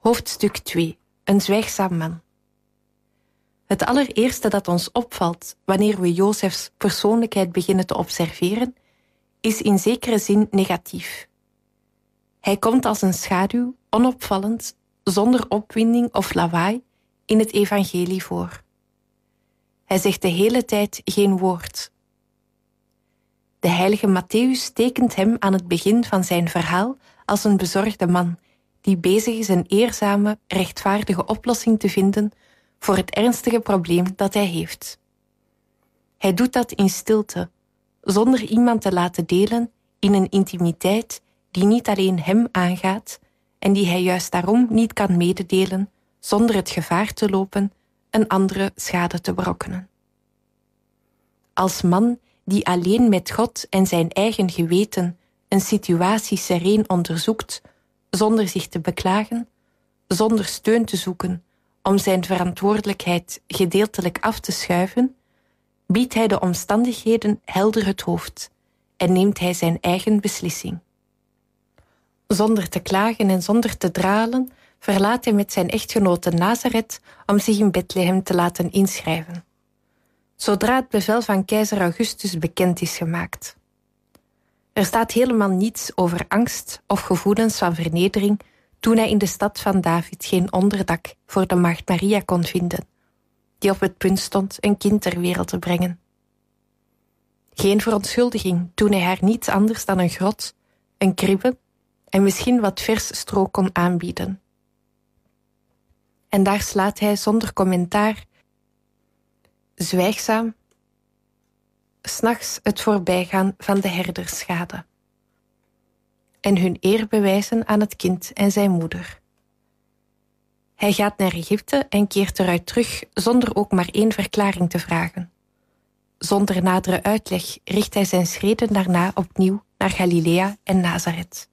Hoofdstuk 2. Een zwijgzaam man. Het allereerste dat ons opvalt wanneer we Jozefs persoonlijkheid beginnen te observeren, is in zekere zin negatief. Hij komt als een schaduw, onopvallend, zonder opwinding of lawaai, in het evangelie voor. Hij zegt de hele tijd geen woord. De heilige Mattheüs tekent hem aan het begin van zijn verhaal als een bezorgde man die bezig is een eerzame, rechtvaardige oplossing te vinden voor het ernstige probleem dat hij heeft. Hij doet dat in stilte, zonder iemand te laten delen in een intimiteit die niet alleen hem aangaat en die hij juist daarom niet kan mededelen zonder het gevaar te lopen een andere schade te berokkenen. Als man die alleen met God en zijn eigen geweten een situatie sereen onderzoekt, zonder zich te beklagen, zonder steun te zoeken om zijn verantwoordelijkheid gedeeltelijk af te schuiven, biedt hij de omstandigheden helder het hoofd en neemt hij zijn eigen beslissing. Zonder te klagen en zonder te dralen verlaat hij met zijn echtgenote Nazareth om zich in Bethlehem te laten inschrijven, zodra het bevel van keizer Augustus bekend is gemaakt. Er staat helemaal niets over angst of gevoelens van vernedering toen hij in de stad van David geen onderdak voor de maagd Maria kon vinden, die op het punt stond een kind ter wereld te brengen. Geen verontschuldiging toen hij haar niets anders dan een grot, een kribbe en misschien wat vers stro kon aanbieden. En daar slaat hij zonder commentaar, zwijgzaam, 's nachts het voorbijgaan van de herders gade en hun eer bewijzen aan het kind en zijn moeder. Hij gaat naar Egypte en keert eruit terug zonder ook maar één verklaring te vragen. Zonder nadere uitleg richt hij zijn schreden daarna opnieuw naar Galilea en Nazareth.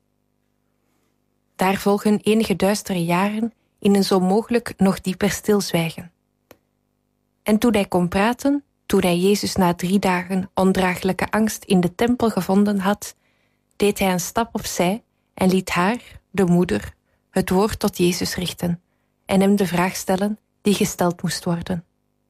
Daar volgen enige duistere jaren in een zo mogelijk nog dieper stilzwijgen. En toen hij kon praten, toen hij Jezus na 3 dagen ondraaglijke angst in de tempel gevonden had, deed hij een stap opzij en liet haar, de moeder, het woord tot Jezus richten en hem de vraag stellen die gesteld moest worden.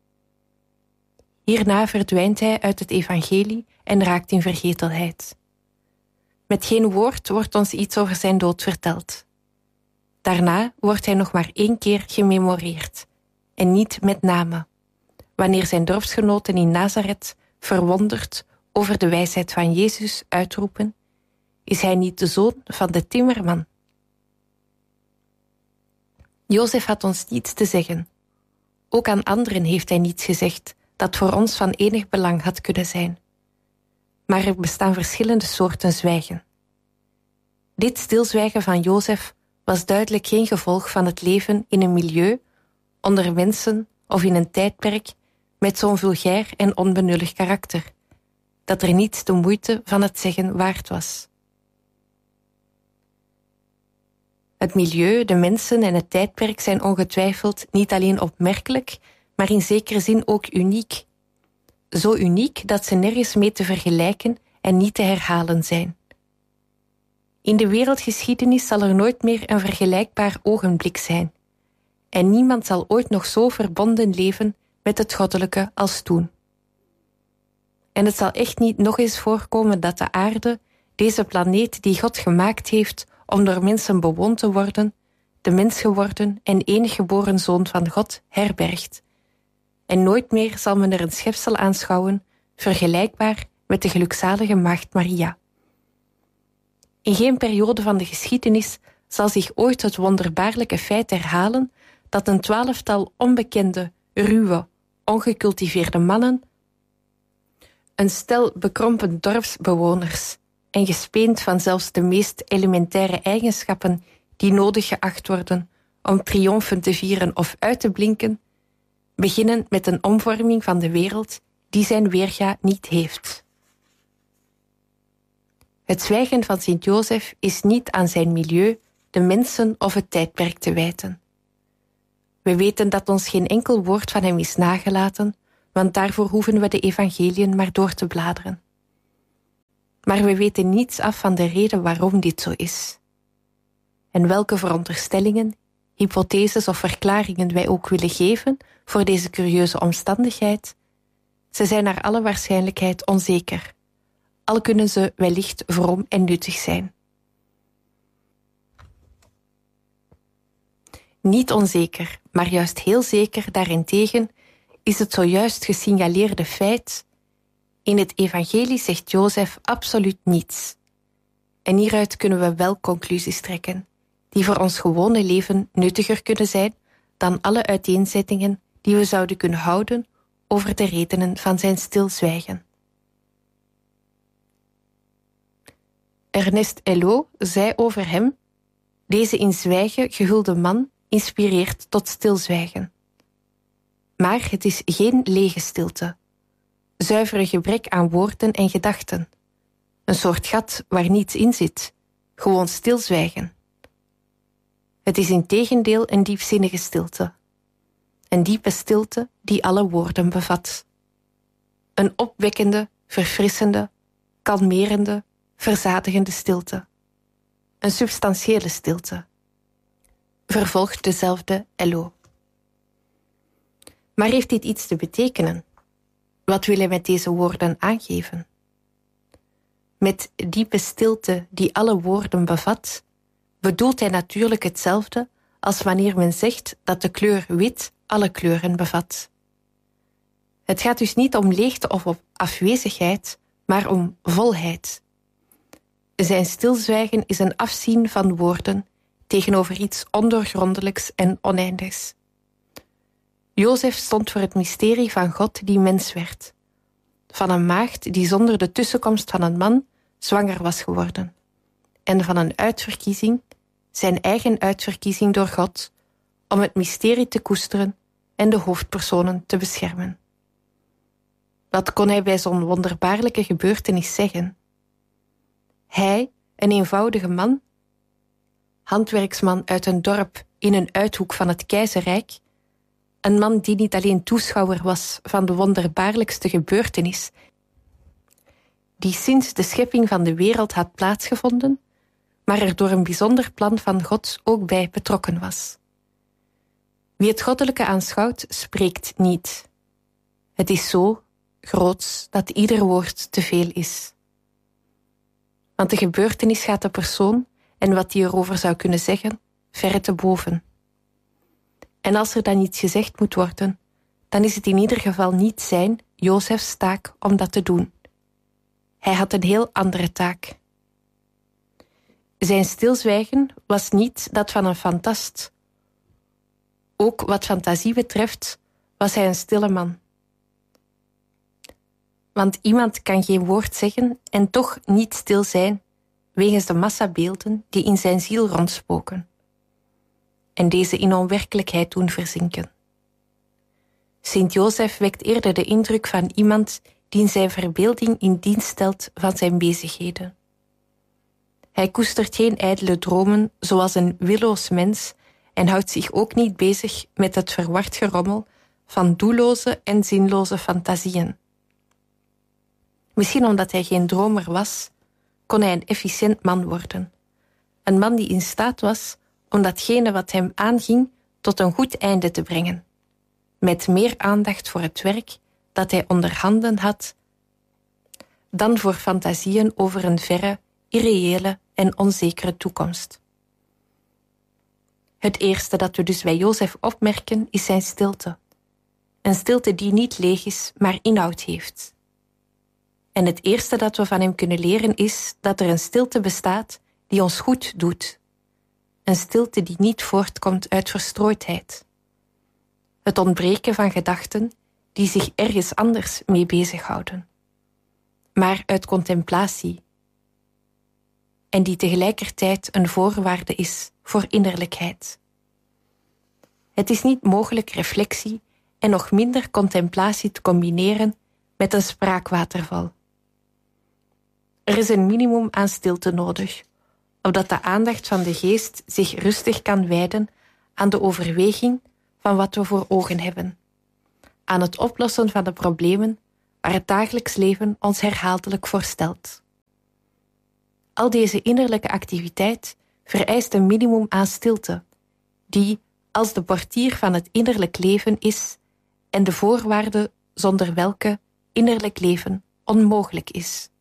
Hierna verdwijnt hij uit het evangelie en raakt in vergetelheid. Met geen woord wordt ons iets over zijn dood verteld. Daarna wordt hij nog maar 1 keer gememoreerd, en niet met name, wanneer zijn dorpsgenoten in Nazareth verwonderd over de wijsheid van Jezus uitroepen: is hij niet de zoon van de timmerman? Jozef had ons niets te zeggen. Ook aan anderen heeft hij niets gezegd dat voor ons van enig belang had kunnen zijn. Maar er bestaan verschillende soorten zwijgen. Dit stilzwijgen van Jozef was duidelijk geen gevolg van het leven in een milieu, onder mensen of in een tijdperk met zo'n vulgair en onbenullig karakter, dat er niets de moeite van het zeggen waard was. Het milieu, de mensen en het tijdperk zijn ongetwijfeld niet alleen opmerkelijk, maar in zekere zin ook uniek. Zo uniek dat ze nergens mee te vergelijken en niet te herhalen zijn. In de wereldgeschiedenis zal er nooit meer een vergelijkbaar ogenblik zijn. En niemand zal ooit nog zo verbonden leven met het goddelijke als toen. En het zal echt niet nog eens voorkomen dat de aarde, deze planeet die God gemaakt heeft om door mensen bewoond te worden, de mens geworden en enig geboren zoon van God herbergt. En nooit meer zal men er een schepsel aanschouwen, vergelijkbaar met de gelukzalige maagd Maria. In geen periode van de geschiedenis zal zich ooit het wonderbaarlijke feit herhalen dat een 12-tal onbekende, ruwe, ongecultiveerde mannen, een stel bekrompen dorpsbewoners en gespeend van zelfs de meest elementaire eigenschappen die nodig geacht worden om triomfen te vieren of uit te blinken, beginnen met een omvorming van de wereld die zijn weerga niet heeft. Het zwijgen van Sint-Jozef is niet aan zijn milieu, de mensen of het tijdperk te wijten. We weten dat ons geen enkel woord van hem is nagelaten, want daarvoor hoeven we de evangeliën maar door te bladeren. Maar we weten niets af van de reden waarom dit zo is. En welke veronderstellingen, hypotheses of verklaringen wij ook willen geven voor deze curieuze omstandigheid, ze zijn naar alle waarschijnlijkheid onzeker, al kunnen ze wellicht vroom en nuttig zijn. Niet onzeker, maar juist heel zeker daarentegen is het zojuist gesignaleerde feit: in het evangelie zegt Jozef absoluut niets. En hieruit kunnen we wel conclusies trekken, die voor ons gewone leven nuttiger kunnen zijn dan alle uiteenzettingen die we zouden kunnen houden over de redenen van zijn stilzwijgen. Ernest Hello zei over hem: deze in zwijgen gehulde man inspireert tot stilzwijgen. Maar het is geen lege stilte, zuivere gebrek aan woorden en gedachten, een soort gat waar niets in zit, gewoon stilzwijgen. Het is integendeel een diepzinnige stilte, een diepe stilte die alle woorden bevat. Een opwekkende, verfrissende, kalmerende, verzadigende stilte. Een substantiële stilte. Vervolgt dezelfde Hello. Maar heeft dit iets te betekenen? Wat wil hij met deze woorden aangeven? Met diepe stilte die alle woorden bevat, bedoelt hij natuurlijk hetzelfde als wanneer men zegt dat de kleur wit alle kleuren bevat. Het gaat dus niet om leegte of om afwezigheid, maar om volheid. Zijn stilzwijgen is een afzien van woorden tegenover iets ondoorgrondelijks en oneindigs. Jozef stond voor het mysterie van God die mens werd, van een maagd die zonder de tussenkomst van een man zwanger was geworden, en van een uitverkiezing, zijn eigen uitverkiezing door God, om het mysterie te koesteren en de hoofdpersonen te beschermen. Wat kon hij bij zo'n wonderbaarlijke gebeurtenis zeggen? Hij, een eenvoudige man, handwerksman uit een dorp in een uithoek van het keizerrijk, een man die niet alleen toeschouwer was van de wonderbaarlijkste gebeurtenis die sinds de schepping van de wereld had plaatsgevonden, maar er door een bijzonder plan van God ook bij betrokken was. Wie het goddelijke aanschouwt, spreekt niet. Het is zo groots dat ieder woord te veel is. Want de gebeurtenis gaat de persoon en wat die erover zou kunnen zeggen, verre te boven. En als er dan iets gezegd moet worden, dan is het in ieder geval niet zijn, Jozefs, taak om dat te doen. Hij had een heel andere taak. Zijn stilzwijgen was niet dat van een fantast. Ook wat fantasie betreft was hij een stille man. Want iemand kan geen woord zeggen en toch niet stil zijn wegens de massa beelden die in zijn ziel rondspoken en deze in onwerkelijkheid doen verzinken. Sint Jozef wekt eerder de indruk van iemand die in zijn verbeelding in dienst stelt van zijn bezigheden. Hij koestert geen ijdele dromen zoals een willoos mens en houdt zich ook niet bezig met het verward gerommel van doelloze en zinloze fantasieën. Misschien omdat hij geen dromer was, kon hij een efficiënt man worden. Een man die in staat was om datgene wat hem aanging tot een goed einde te brengen, met meer aandacht voor het werk dat hij onder handen had dan voor fantasieën over een verre, irreële en onzekere toekomst. Het eerste dat we dus bij Jozef opmerken is zijn stilte. Een stilte die niet leeg is, maar inhoud heeft. En het eerste dat we van hem kunnen leren is dat er een stilte bestaat die ons goed doet. Een stilte die niet voortkomt uit verstrooidheid. Het ontbreken van gedachten die zich ergens anders mee bezighouden. Maar uit contemplatie. En die tegelijkertijd een voorwaarde is voor innerlijkheid. Het is niet mogelijk reflectie en nog minder contemplatie te combineren met een spraakwaterval. Er is een minimum aan stilte nodig, opdat de aandacht van de geest zich rustig kan wijden aan de overweging van wat we voor ogen hebben, aan het oplossen van de problemen waar het dagelijks leven ons herhaaldelijk voor stelt. Al deze innerlijke activiteit vereist een minimum aan stilte, die, als de portier van het innerlijk leven is en de voorwaarde zonder welke innerlijk leven onmogelijk is.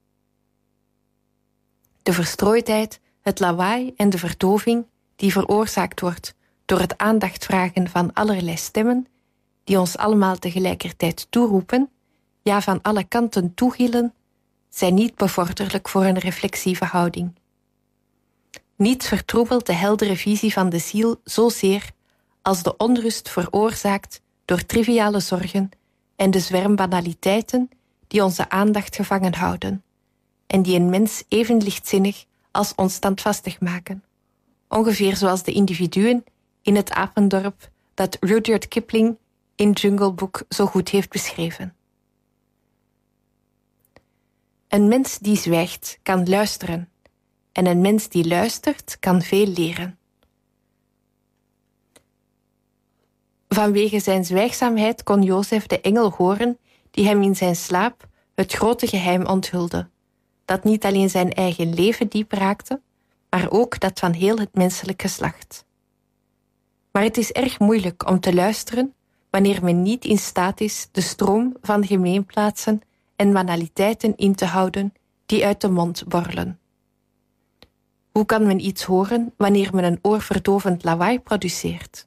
De verstrooidheid, het lawaai en de verdoving die veroorzaakt wordt door het aandacht vragen van allerlei stemmen, die ons allemaal tegelijkertijd toeroepen, ja van alle kanten toegielen, zijn niet bevorderlijk voor een reflexieve houding. Niets vertroebelt de heldere visie van de ziel zozeer als de onrust veroorzaakt door triviale zorgen en de zwerm banaliteiten die onze aandacht gevangen houden en die een mens even lichtzinnig als onstandvastig maken. Ongeveer zoals de individuen in het apendorp dat Rudyard Kipling in Jungle Book zo goed heeft beschreven. Een mens die zwijgt kan luisteren en een mens die luistert kan veel leren. Vanwege zijn zwijgzaamheid kon Jozef de engel horen die hem in zijn slaap het grote geheim onthulde, dat niet alleen zijn eigen leven diep raakte, maar ook dat van heel het menselijk geslacht. Maar het is erg moeilijk om te luisteren wanneer men niet in staat is de stroom van gemeenplaatsen en banaliteiten in te houden die uit de mond borrelen. Hoe kan men iets horen wanneer men een oorverdovend lawaai produceert?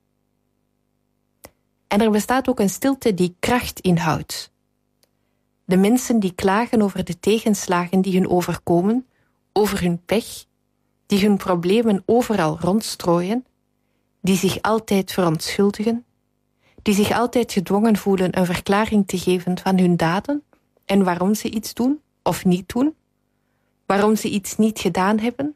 En er bestaat ook een stilte die kracht inhoudt. De mensen die klagen over de tegenslagen die hun overkomen, over hun pech, die hun problemen overal rondstrooien, die zich altijd verontschuldigen, die zich altijd gedwongen voelen een verklaring te geven van hun daden en waarom ze iets doen of niet doen, waarom ze iets niet gedaan hebben.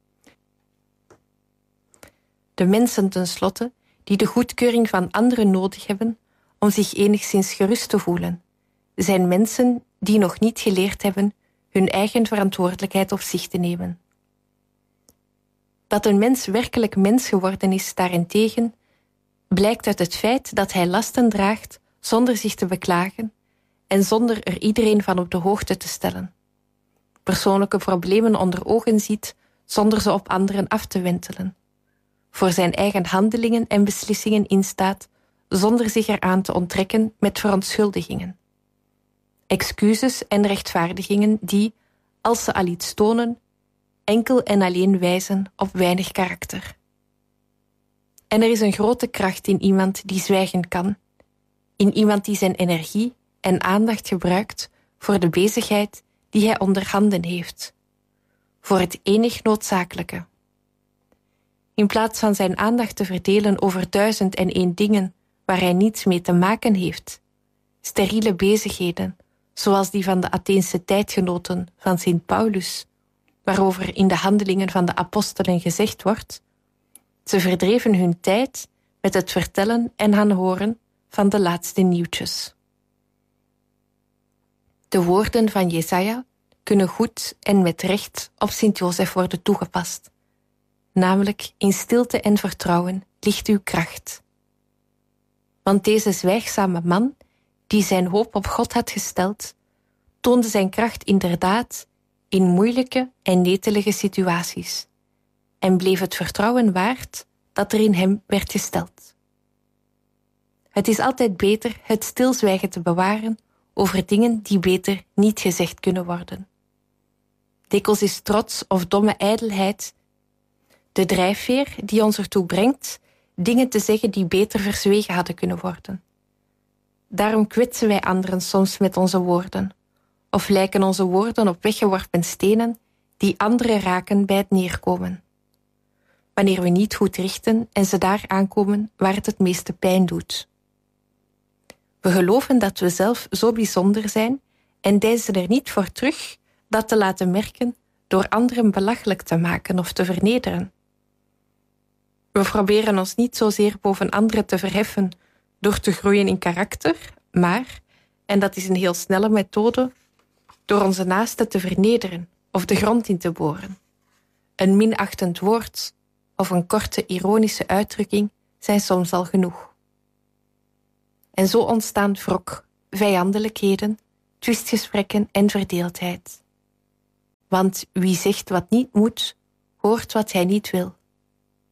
De mensen tenslotte die de goedkeuring van anderen nodig hebben om zich enigszins gerust te voelen, zijn mensen die nog niet geleerd hebben hun eigen verantwoordelijkheid op zich te nemen. Dat een mens werkelijk mens geworden is daarentegen, blijkt uit het feit dat hij lasten draagt zonder zich te beklagen en zonder er iedereen van op de hoogte te stellen. Persoonlijke problemen onder ogen ziet zonder ze op anderen af te wentelen. Voor zijn eigen handelingen en beslissingen instaat zonder zich eraan te onttrekken met verontschuldigingen. Excuses en rechtvaardigingen die, als ze al iets tonen, enkel en alleen wijzen op weinig karakter. En er is een grote kracht in iemand die zwijgen kan, in iemand die zijn energie en aandacht gebruikt voor de bezigheid die hij onder handen heeft, voor het enig noodzakelijke. In plaats van zijn aandacht te verdelen over 1001 dingen waar hij niets mee te maken heeft, steriele bezigheden, zoals die van de Atheense tijdgenoten van Sint Paulus, waarover in de handelingen van de apostelen gezegd wordt, ze verdreven hun tijd met het vertellen en aanhoren van de laatste nieuwtjes. De woorden van Jesaja kunnen goed en met recht op Sint-Jozef worden toegepast. Namelijk, in stilte en vertrouwen ligt uw kracht. Want deze zwijgzame man, die zijn hoop op God had gesteld, toonde zijn kracht inderdaad in moeilijke en netelige situaties en bleef het vertrouwen waard dat er in hem werd gesteld. Het is altijd beter het stilzwijgen te bewaren over dingen die beter niet gezegd kunnen worden. Dikwijls is trots of domme ijdelheid de drijfveer die ons ertoe brengt dingen te zeggen die beter verzwegen hadden kunnen worden. Daarom kwetsen wij anderen soms met onze woorden, of lijken onze woorden op weggeworpen stenen die anderen raken bij het neerkomen. Wanneer we niet goed richten en ze daar aankomen waar het meeste pijn doet. We geloven dat we zelf zo bijzonder zijn en deinzen er niet voor terug dat te laten merken door anderen belachelijk te maken of te vernederen. We proberen ons niet zozeer boven anderen te verheffen door te groeien in karakter, maar, en dat is een heel snelle methode, door onze naasten te vernederen of de grond in te boren. Een minachtend woord of een korte ironische uitdrukking zijn soms al genoeg. En zo ontstaan wrok, vijandelijkheden, twistgesprekken en verdeeldheid. Want wie zegt wat niet moet, hoort wat hij niet wil.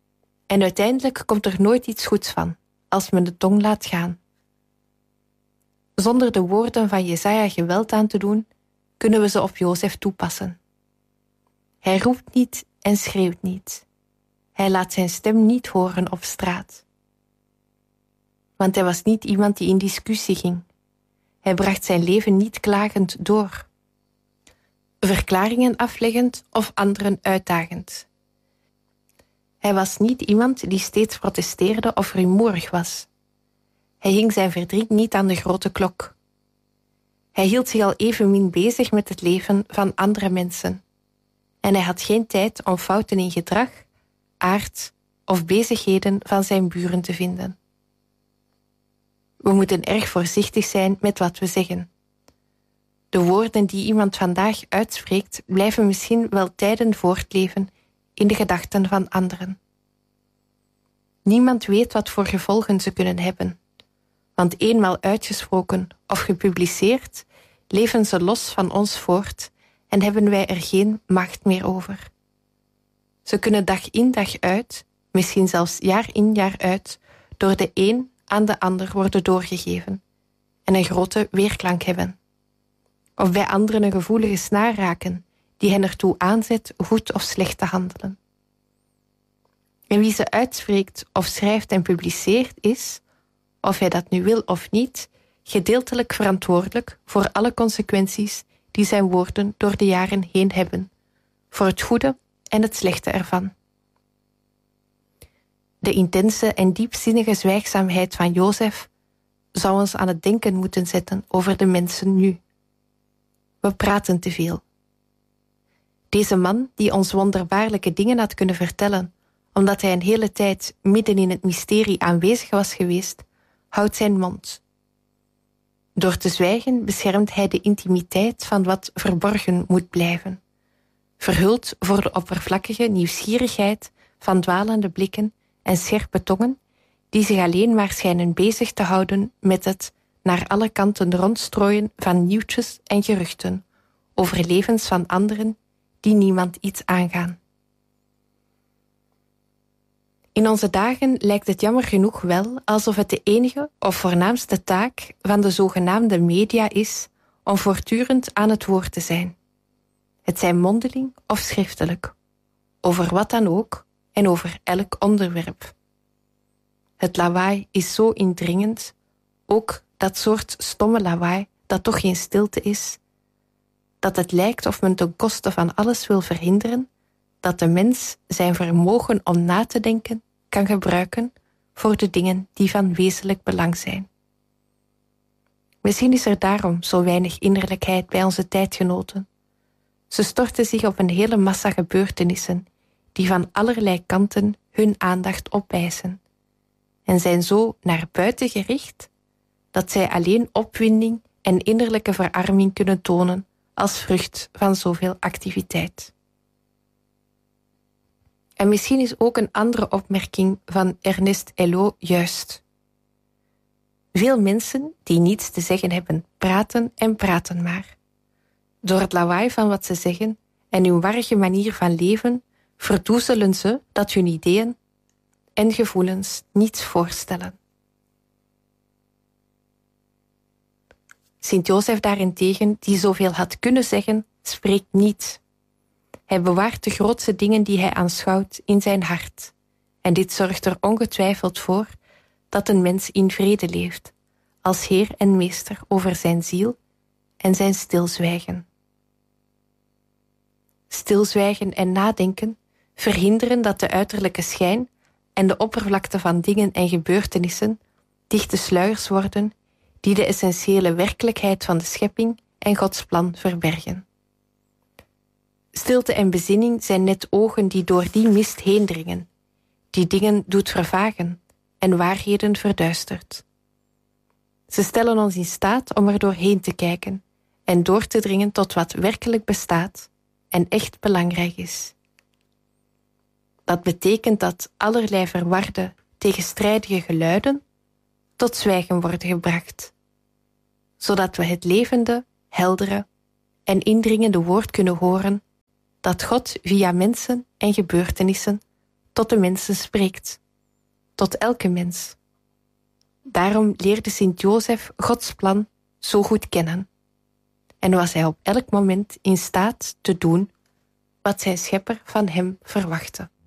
En uiteindelijk komt er nooit iets goeds van, als men de tong laat gaan. Zonder de woorden van Jesaja geweld aan te doen, kunnen we ze op Jozef toepassen. Hij roept niet en schreeuwt niet. Hij laat zijn stem niet horen op straat. Want hij was niet iemand die in discussie ging. Hij bracht zijn leven niet klagend door. Verklaringen afleggend of anderen uitdagend. Hij was niet iemand die steeds protesteerde of rumoerig was. Hij hing zijn verdriet niet aan de grote klok. Hij hield zich al evenmin bezig met het leven van andere mensen. En hij had geen tijd om fouten in gedrag, aard of bezigheden van zijn buren te vinden. We moeten erg voorzichtig zijn met wat we zeggen. De woorden die iemand vandaag uitspreekt, blijven misschien wel tijden voortleven in de gedachten van anderen. Niemand weet wat voor gevolgen ze kunnen hebben. Want eenmaal uitgesproken of gepubliceerd, leven ze los van ons voort en hebben wij er geen macht meer over. Ze kunnen dag in dag uit, misschien zelfs jaar in jaar uit, door de een aan de ander worden doorgegeven en een grote weerklank hebben. Of bij anderen een gevoelige snaar raken die hen ertoe aanzet goed of slecht te handelen. En wie ze uitspreekt of schrijft en publiceert is, of hij dat nu wil of niet, gedeeltelijk verantwoordelijk voor alle consequenties die zijn woorden door de jaren heen hebben, voor het goede en het slechte ervan. De intense en diepzinnige zwijgzaamheid van Jozef zou ons aan het denken moeten zetten over de mensen nu. We praten te veel. Deze man, die ons wonderbaarlijke dingen had kunnen vertellen, omdat hij een hele tijd midden in het mysterie aanwezig was geweest, houdt zijn mond. Door te zwijgen beschermt hij de intimiteit van wat verborgen moet blijven, verhuld voor de oppervlakkige nieuwsgierigheid van dwalende blikken en scherpe tongen, die zich alleen maar schijnen bezig te houden met het naar alle kanten rondstrooien van nieuwtjes en geruchten over levens van anderen die niemand iets aangaan. In onze dagen lijkt het jammer genoeg wel alsof het de enige of voornaamste taak van de zogenaamde media is om voortdurend aan het woord te zijn. Het zij mondeling of schriftelijk, over wat dan ook en over elk onderwerp. Het lawaai is zo indringend, ook dat soort stomme lawaai dat toch geen stilte is, dat het lijkt of men ten koste van alles wil verhinderen dat de mens zijn vermogen om na te denken kan gebruiken voor de dingen die van wezenlijk belang zijn. Misschien is er daarom zo weinig innerlijkheid bij onze tijdgenoten. Ze storten zich op een hele massa gebeurtenissen die van allerlei kanten hun aandacht opeisen en zijn zo naar buiten gericht dat zij alleen opwinding en innerlijke verarming kunnen tonen als vrucht van zoveel activiteit. En misschien is ook een andere opmerking van Ernest Hello juist. Veel mensen die niets te zeggen hebben, praten en praten maar. Door het lawaai van wat ze zeggen en hun warrige manier van leven verdoezelen ze dat hun ideeën en gevoelens niets voorstellen. Sint-Jozef daarentegen, die zoveel had kunnen zeggen, spreekt niet. Hij bewaart de grootste dingen die hij aanschouwt in zijn hart. En dit zorgt er ongetwijfeld voor dat een mens in vrede leeft, als Heer en Meester over zijn ziel en zijn stilzwijgen. Stilzwijgen en nadenken verhinderen dat de uiterlijke schijn en de oppervlakte van dingen en gebeurtenissen dichte sluiers worden die de essentiële werkelijkheid van de schepping en Gods plan verbergen. Stilte en bezinning zijn net ogen die door die mist heen dringen, die dingen doet vervagen en waarheden verduistert. Ze stellen ons in staat om er doorheen te kijken en door te dringen tot wat werkelijk bestaat en echt belangrijk is. Dat betekent dat allerlei verwarde, tegenstrijdige geluiden tot zwijgen worden gebracht, zodat we het levende, heldere en indringende woord kunnen horen dat God via mensen en gebeurtenissen tot de mensen spreekt. tot elke mens. Daarom leerde Sint-Jozef Gods plan zo goed kennen. En was hij op elk moment in staat te doen wat zijn schepper van hem verwachtte.